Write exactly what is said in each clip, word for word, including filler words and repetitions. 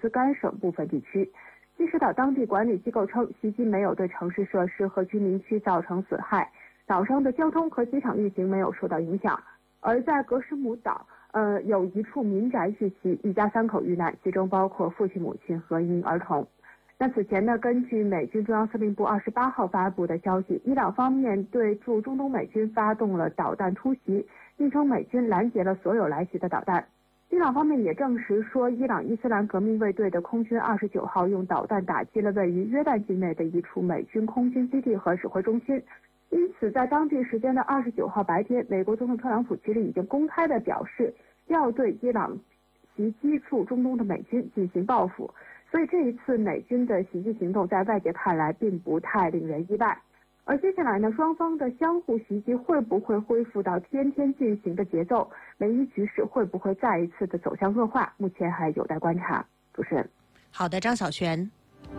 斯干省部分地区。济州岛当地管理机构称，袭击没有对城市设施和居民区造成损害，岛上的交通和机场运行没有受到影响。而在格什姆岛，呃，有一处民宅遇袭，一家三口遇难，其中包括父亲、母亲和一名儿童。那此前呢，根据美军中央司令部二十八号发布的消息，伊朗方面对驻中东美军发动了导弹突袭，并称美军拦截了所有来袭的导弹。伊朗方面也证实说，伊朗伊斯兰革命卫队的空军二十九号用导弹打击了位于约旦境内的一处美军空军基地和指挥中心。因此，在当地时间的二十九号白天，美国总统特朗普其实已经公开的表示要对伊朗袭击驻中东的美军进行报复。所以这一次美军的袭击行动在外界看来并不太令人意外。而接下来呢，双方的相互袭击会不会恢复到天天进行的节奏？美伊局势会不会再一次的走向恶化？目前还有待观察。主持人， 好的，张小璇。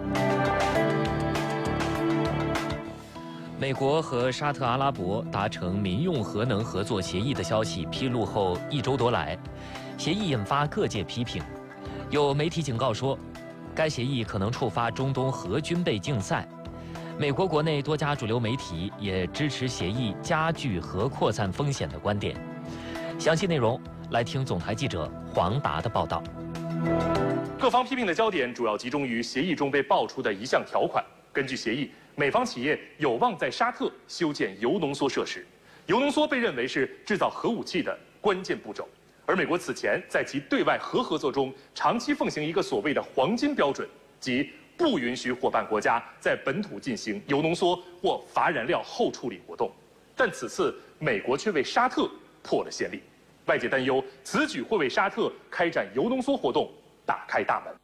美国和沙特阿拉伯达成民用核能合作协议的消息披露后一周多来，协议引发各界批评。有媒体警告说，该协议可能触发中东核军备竞赛。美国国内多家主流媒体也支持协议加剧核扩散风险的观点。详细内容来听总台记者黄达的报道。 各方批评的焦点主要集中于协议中被爆出的一项条款。根据协议，美方企业有望在沙特修建铀浓缩设施，铀浓缩被认为是制造核武器的关键步骤。而美国此前在其对外核合作中长期奉行一个所谓的黄金标准，即不允许伙伴国家在本土进行铀浓缩或乏燃料后处理活动。但此次美国却为沙特破了先例，外界担忧此举会为沙特开展铀浓缩活动打开大门。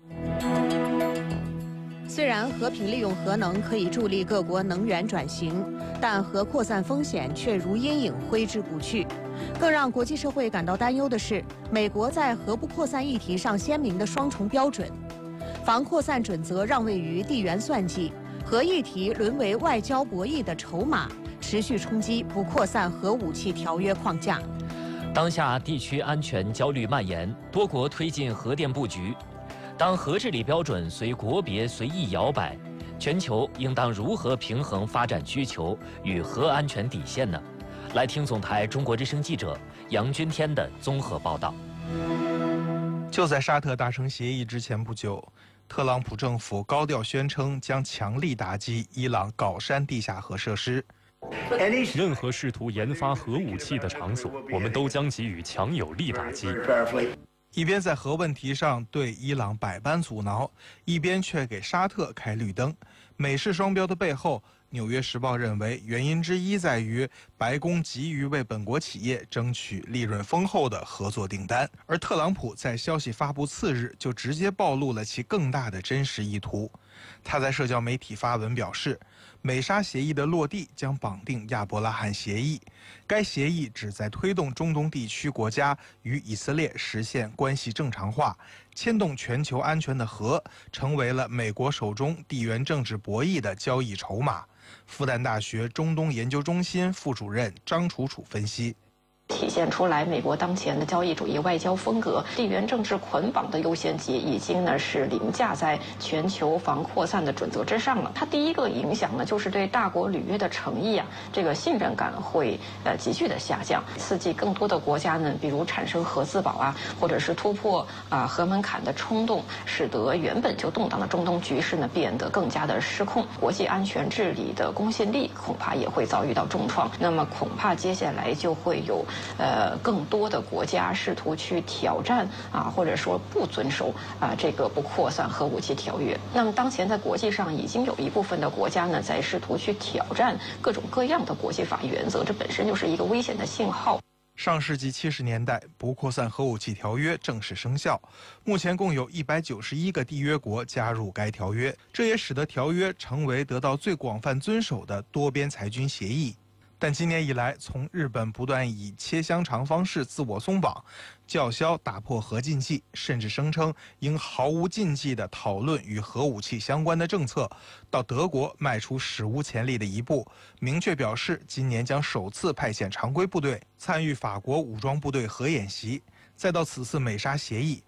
虽然和平利用核能可以助力各国能源转型，但核扩散风险却如阴影挥之不去。更让国际社会感到担忧的是，美国在核不扩散议题上鲜明的双重标准。防扩散准则让位于地缘算计，核议题沦为外交博弈的筹码，持续冲击不扩散核武器条约框架。 当下地区安全焦虑蔓延，多国推进核电布局。当核治理标准随国别随意摇摆，全球应当如何平衡发展需求与核安全底线呢？来听总台中国之声记者杨君天的综合报道。 就在沙特达成协议之前不久，特朗普政府高调宣称将强力打击伊朗镐山地下核设施。 任何试图研发核武器的场所，我们都将给予强有力打击。 一边在核问题上对伊朗百般阻挠，一边却给沙特开绿灯。美式双标的背后，《纽约时报》认为原因之一在于白宫急于为本国企业争取利润丰厚的合作订单，而特朗普在消息发布次日就直接暴露了其更大的真实意图。他在社交媒体发文表示，美沙协议的落地将绑定亚伯拉罕协议，该协议旨在推动中东地区国家与以色列实现关系正常化，牵动全球安全的核成为了美国手中地缘政治博弈的交易筹码。复旦大学中东研究中心副主任张楚楚分析， 体现出来美国当前的交易主义外交风格，地缘政治捆绑的优先级已经呢是凌驾在全球防扩散的准则之上了。它第一个影响呢，就是对大国履约的诚意啊，这个信任感会呃急剧的下降，刺激更多的国家呢，比如产生核自保啊，或者是突破啊核门槛的冲动，使得原本就动荡的中东局势呢变得更加的失控，国际安全治理的公信力恐怕也会遭遇到重创。那么恐怕接下来就会有呃，更多的国家试图去挑战啊，或者说不遵守啊这个不扩散核武器条约。那么当前在国际上已经有一部分的国家呢，在试图去挑战各种各样的国际法原则，这本身就是一个危险的信号。 上世纪七十年代，不扩散核武器条约正式生效，目前共有一百九十一个缔约国加入该条约，这也使得条约成为得到最广泛遵守的多边裁军协议。但今年以来，从日本不断以切香肠方式自我松绑，叫嚣打破核禁忌，甚至声称应毫无禁忌地讨论与核武器相关的政策，到德国迈出史无前例的一步，明确表示今年将首次派遣常规部队参与法国武装部队核演习，再到此次美沙协议，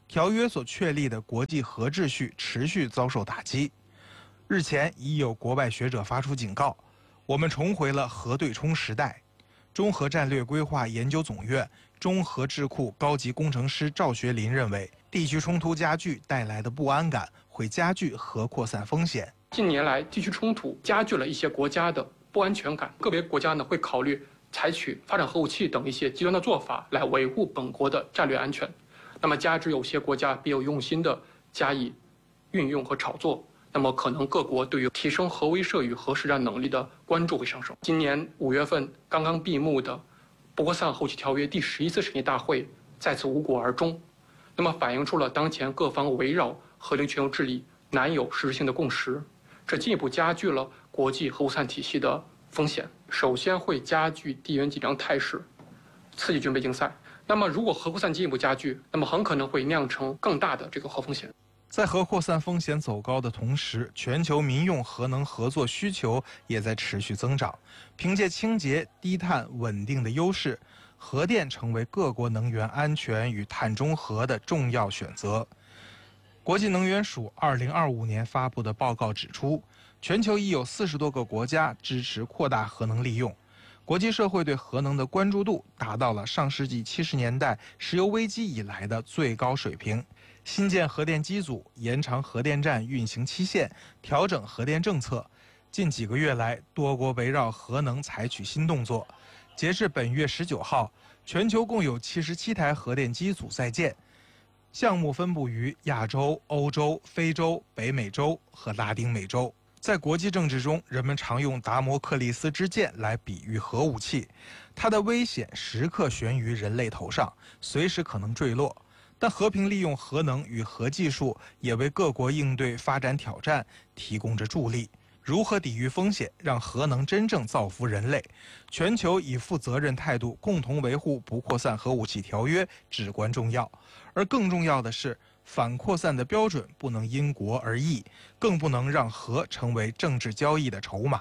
条约所确立的国际核秩序持续遭受打击。日前已有国外学者发出警告，我们重回了核对冲时代。中核战略规划研究总院中核智库高级工程师赵学林认为，地区冲突加剧带来的不安感会加剧核扩散风险。 近年来，地区冲突加剧了一些国家的不安全感，个别国家呢会考虑采取发展核武器等一些极端的做法来维护本国的战略安全。那么，加之有些国家别有用心的加以运用和炒作，那么可能各国对于提升核威慑与核实战能力的关注会上升。今年五月份刚刚闭幕的不扩散核武器条约第十一次审议大会再次无果而终，那么反映出了当前各方围绕核零全球治理难有实质性的共识，这进一步加剧了国际核武散体系的风险。首先会加剧地缘紧张态势，刺激军备竞赛。那么，如果核扩散进一步加剧，那么很可能会酿成更大的这个核风险。 在核扩散风险走高的同时，全球民用核能合作需求也在持续增长。凭借清洁、低碳、稳定的优势，核电成为各国能源安全与碳中和的重要选择。国际能源署二零二五年发布的报告指出，全球已有四十多个国家支持扩大核能利用。国际社会对核能的关注度达到了上世纪七十年代石油危机以来的最高水平。新建核电机组、延长核电站运行期限、调整核电政策，近几个月来，多国围绕核能采取新动作。截至本月十九号，全球共有七十七台核电机组在建，项目分布于亚洲、欧洲、非洲、北美洲和拉丁美洲。在国际政治中，人们常用达摩克利斯之剑来比喻核武器，它的危险时刻悬于人类头上，随时可能坠落。但和平利用核能与核技术也为各国应对发展挑战提供着助力。如何抵御风险，让核能真正造福人类？全球以负责任态度共同维护不扩散核武器条约至关重要。而更重要的是，反扩散的标准不能因国而异，更不能让核成为政治交易的筹码。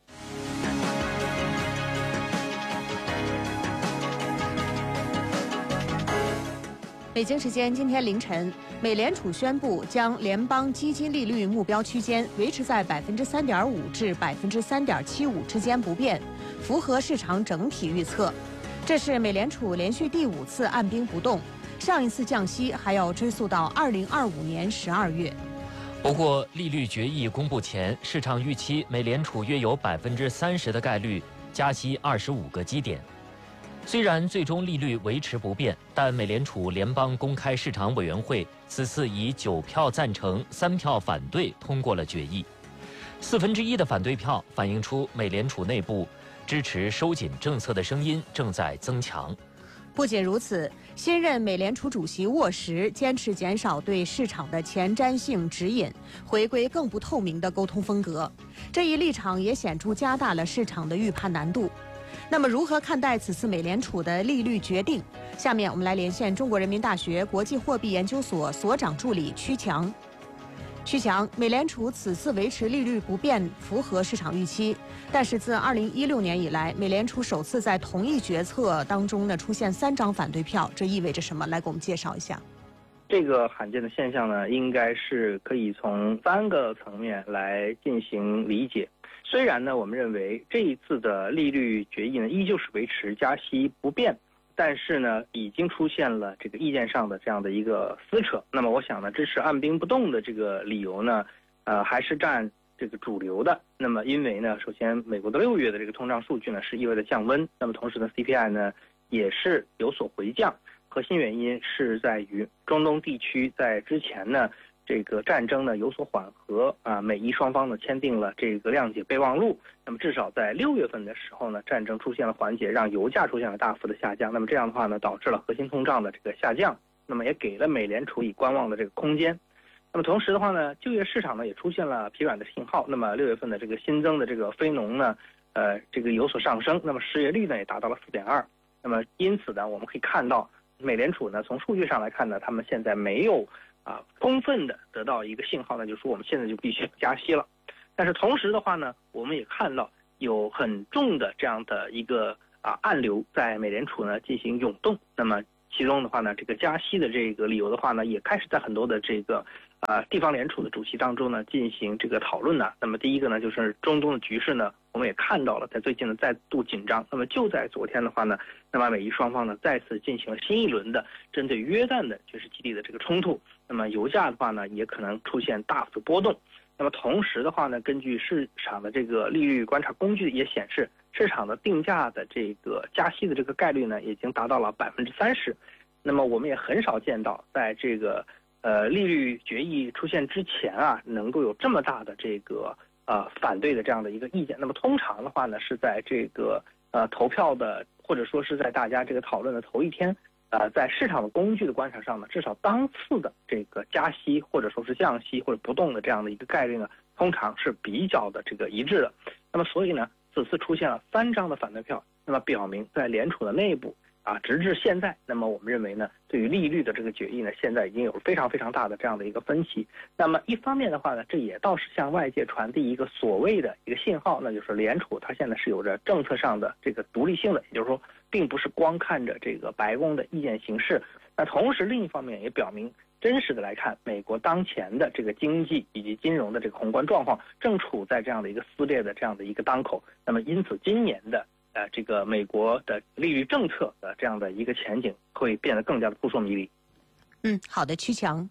北京时间今天凌晨，美联储宣布将联邦基金利率目标区间维持在百分之三点五至百分之三点七五之间不变，符合市场整体预测。这是美联储连续第五次按兵不动，上一次降息还要追溯到二零二五年十二月。 不过，利率决议公布前，市场预期美联储约有百分之三十的概率加息二十五个基点。虽然最终利率维持不变，但美联储联邦公开市场委员会此次以九票赞成、三票反对通过了决议。四分之一的反对票反映出美联储内部支持收紧政策的声音正在增强。 不仅如此，新任美联储主席沃什坚持减少对市场的前瞻性指引，回归更不透明的沟通风格。这一立场也显著加大了市场的预判难度。那么，如何看待此次美联储的利率决定？下面我们来连线中国人民大学国际货币研究所所长助理曲强。曲强，美联储此次维持利率不变，符合市场预期。但是自二零一六年以来，美联储首次在同一决策当中呢出现三张反对票，这意味着什么？来给我们介绍一下。 这个罕见的现象呢，应该是可以从三个层面来进行理解。虽然呢，我们认为这一次的利率决议呢，依旧是维持加息不变，但是呢，已经出现了这个意见上的这样的一个撕扯。那么，我想呢，支持按兵不动的这个理由呢，呃，还是占这个主流的。那么，因为呢，首先美国的六月的这个通胀数据呢是意味着降温，那么同时呢 ，C P I 呢也是有所回降。核心原因是在于中东地区在之前呢。这个战争呢有所缓和啊，美伊双方呢签订了这个谅解备忘录。那么至少在六月份的时候呢，战争出现了缓解，让油价出现了大幅的下降。那么这样的话呢，导致了核心通胀的这个下降，那么也给了美联储以观望的这个空间。那么同时的话呢，就业市场呢也出现了疲软的信号。那么六月份的这个新增的这个非农呢，呃，这个有所上升。那么失业率呢也达到了 四点二。那么因此呢，我们可以看到美联储呢从数据上来看呢，他们现在没有。啊，充分的得到一个信号呢，就是说我们现在就必须加息了。但是同时的话呢，我们也看到有很重的这样的一个啊暗流在美联储呢进行涌动。那么其中的话呢，这个加息的这个理由的话呢，也开始在很多的这个呃地方联储的主席当中呢进行这个讨论呢。那么第一个呢，就是中东的局势呢，我们也看到了，在最近呢再度紧张。那么就在昨天的话呢，那么美伊双方呢再次进行了新一轮的针对约旦的军事基地的这个冲突。那么油价的话呢，也可能出现大幅波动。那么同时的话呢，根据市场的这个利率观察工具也显示，市场的定价的这个加息的这个概率呢，已经达到了百分之三十。那么我们也很少见到，在这个呃利率决议出现之前啊，能够有这么大的这个呃反对的这样的一个意见。那么通常的话呢，是在这个呃投票的，或者说是在大家这个讨论的头一天。呃，在市场的工具的观察上呢，至少当次的这个加息或者说是降息或者不动的这样的一个概率呢，通常是比较的这个一致的。那么所以呢，此次出现了三张的反对票，那么表明在联储的内部啊，直至现在，那么我们认为呢，对于利率的这个决议呢，现在已经有非常非常大的这样的一个分歧。那么一方面的话呢，这也倒是向外界传递一个所谓的一个信号，那就是联储它现在是有着政策上的这个独立性的，也就是说，并不是光看着这个白宫的意见行事。那同时另一方面也表明，真实的来看，美国当前的这个经济以及金融的这个宏观状况正处在这样的一个撕裂的这样的一个当口。那么因此今年的呃，这个美国的利率政策的这样的一个前景会变得更加的扑朔迷离。 嗯，好的，曲强。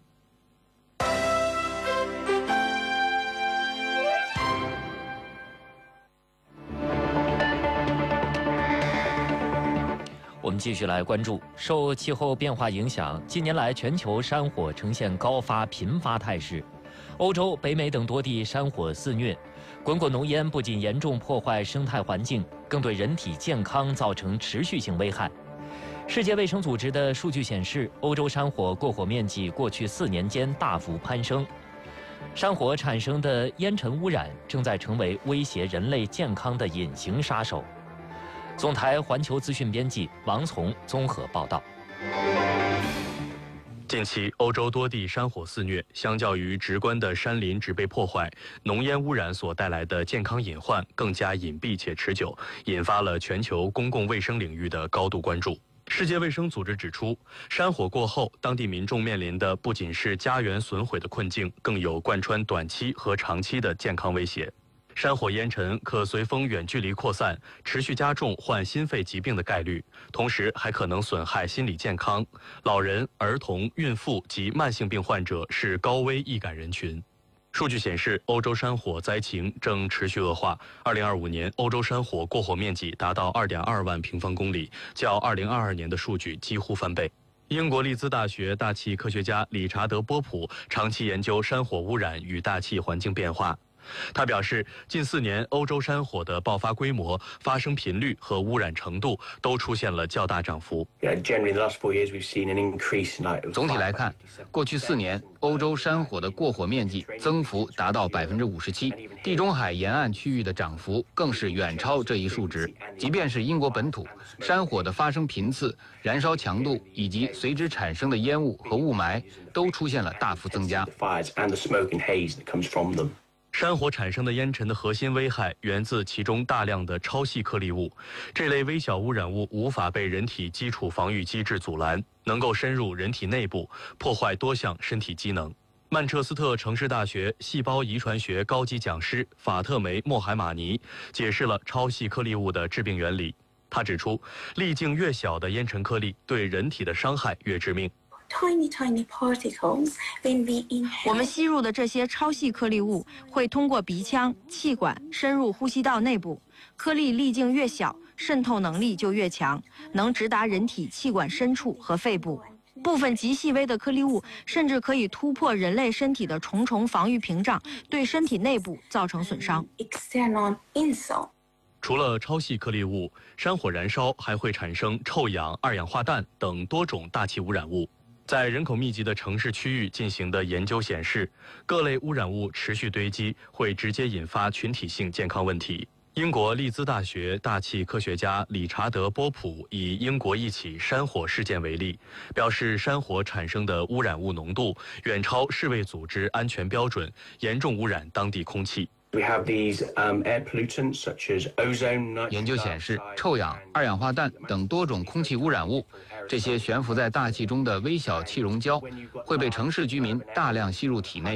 我们继续来关注，受气候变化影响，近年来全球山火呈现高发频发态势。欧洲、北美等多地山火肆虐，滚滚浓烟不仅严重破坏生态环境，更对人体健康造成持续性危害。世界卫生组织的数据显示，欧洲山火过火面积过去四年间大幅攀升，山火产生的烟尘污染正在成为威胁人类健康的隐形杀手。总台环球资讯编辑王从综合报道。 近期，欧洲多地山火肆虐，相较于直观的山林植被破坏，浓烟污染所带来的健康隐患更加隐蔽且持久，引发了全球公共卫生领域的高度关注。世界卫生组织指出，山火过后，当地民众面临的不仅是家园损毁的困境，更有贯穿短期和长期的健康威胁。山火烟尘可随风远距离扩散，持续加重患心肺疾病的概率，同时还可能损害心理健康。老人、儿童、孕妇及慢性病患者是高危易感人群。数据显示，欧洲山火灾情正持续恶化。二零二五年，欧洲山火过火面积达到二点二万平方公里，较二零二二年的数据几乎翻倍。英国利兹大学大气科学家理查德·波普长期研究山火污染与大气环境变化。他表示，近四年欧洲山火的爆发规模、发生频率和污染程度都出现了较大涨幅。 总体来看，过去四年欧洲山火的过火面积增幅达到百分之五十七，地中海沿岸区域的涨幅更是远超这一数值。即便是英国本土，山火的发生频次、燃烧强度以及随之产生的烟雾和雾霾都出现了大幅增加。 山火产生的烟尘的核心危害源自其中大量的超细颗粒物，这类微小污染物无法被人体基础防御机制阻拦，能够深入人体内部，破坏多项身体机能。曼彻斯特城市大学细胞遗传学高级讲师法特梅·莫海马尼解释了超细颗粒物的致病原理。他指出，粒径越小的烟尘颗粒对人体的伤害越致命。 Tiny, tiny particles when we inhale. 我们吸入的这些超细颗粒物会通过鼻腔、气管深入呼吸道内部，颗粒粒径越小，渗透能力就越强，能直达人体气管深处和肺部。部分极细微的颗粒物甚至可以突破人类身体的重重防御屏障，对身体内部造成损伤。 External insult. 除了超细颗粒物，山火燃烧还会产生臭氧、二氧化氮等多种大气污染物。在人口密集的城市区域进行的研究显示，各类污染物持续堆积会直接引发群体性健康问题。英国利兹大学大气科学家理查德·波普以英国一起山火事件为例，表示山火产生的污染物浓度远超世卫组织安全标准，严重污染当地空气。 研究显示，臭氧、二氧化氮等多种空气污染物，这些悬浮在大气中的微小气溶胶，会被城市居民大量吸入体内。